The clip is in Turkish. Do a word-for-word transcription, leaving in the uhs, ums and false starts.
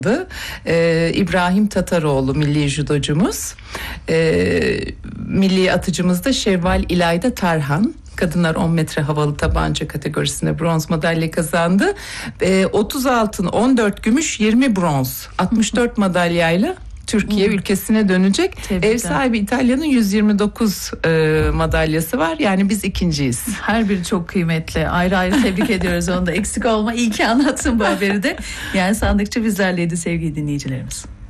Ee, İbrahim Tataroğlu milli judocumuz, ee, milli atıcımız da Şevval İlayda Tarhan. Kadınlar on metre havalı tabanca kategorisinde bronz madalya kazandı. Ee, otuz altın, on dört gümüş, yirmi bronz, altmış dört madalyayla Türkiye hmm. ülkesine dönecek. Tebrikler. Ev sahibi İtalya'nın yüz yirmi dokuz e, madalyası var. Yani biz ikinciyiz. Her biri çok kıymetli. Ayrı ayrı tebrik ediyoruz onu da. Eksik olma. İyi ki anlattın bu haberi de. Yani sandıkça bizlerleydi sevgili dinleyicilerimiz.